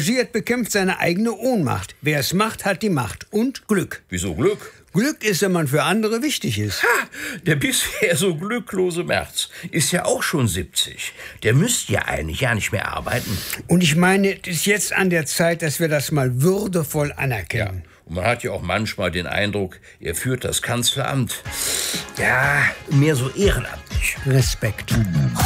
engagiert, bekämpft seine eigene Ohnmacht. Wer es macht, hat die Macht. Und Glück. Wieso Glück? Glück ist, wenn man für andere wichtig ist. Ha, der bisher so glücklose Merz ist ja auch schon 70. Der müsste ja eigentlich ja nicht mehr arbeiten. Und ich meine, es ist jetzt an der Zeit, dass wir das mal würdevoll anerkennen. Ja. Und man hat ja auch manchmal den Eindruck, er führt das Kanzleramt, ja, mehr so ehrenamtlich. Respekt.